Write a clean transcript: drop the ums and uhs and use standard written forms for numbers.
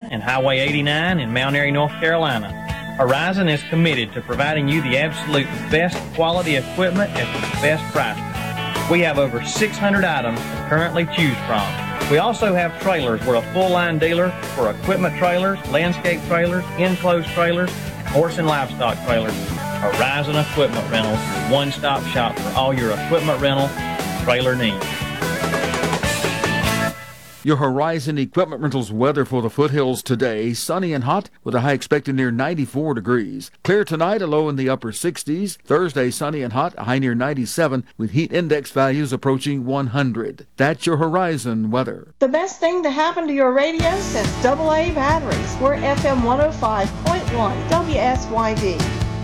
and Highway 89 in Mount Airy, North Carolina. Horizon is committed to providing you the absolute best quality equipment at the best prices. We have over 600 items to currently choose from. We also have trailers. We're a full-line dealer for equipment trailers, landscape trailers, enclosed trailers, and horse and livestock trailers. Horizon Equipment Rentals, your one-stop shop for all your equipment rental and trailer needs. Your Horizon Equipment Rentals weather for the foothills today. Sunny and hot with a high expected near 94 degrees. Clear tonight, a low in the upper 60s. Thursday, sunny and hot, a high near 97 with heat index values approaching 100. That's your Horizon weather. The best thing to happen to your radio since AA batteries. We're FM 105.1 WSYD.